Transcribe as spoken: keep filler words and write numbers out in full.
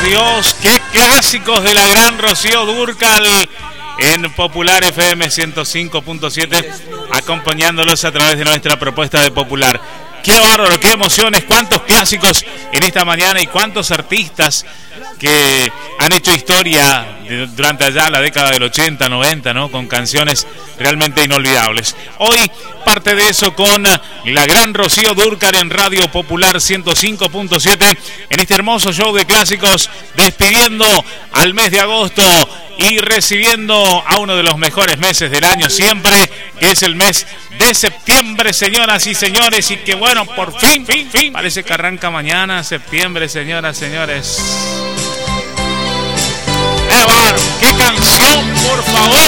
Dios, qué clásicos de la gran Rocío Dúrcal en Popular F M ciento cinco punto siete, acompañándolos a través de nuestra propuesta de Popular. Qué bárbaro, qué emociones, cuántos clásicos en esta mañana y cuántos artistas que han hecho historia durante allá la década del ochenta, noventa, ¿no? Con canciones realmente inolvidables. Hoy parte de eso con la gran Rocío Dúrcal en Radio Popular ciento cinco punto siete en este hermoso show de clásicos, despidiendo al mes de agosto y recibiendo a uno de los mejores meses del año siempre, que es el mes de septiembre, señoras y señores, y que bueno, por fin, fin, fin, parece que arranca mañana septiembre, señoras, señores. ¡Qué canción, por favor!